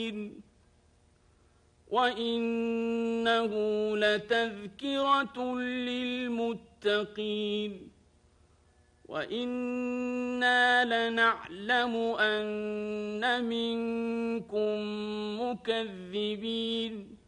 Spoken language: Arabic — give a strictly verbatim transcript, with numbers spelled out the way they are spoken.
وإنه لتذكرة للمتقين وإنا لنعلم أن منكم مكذبين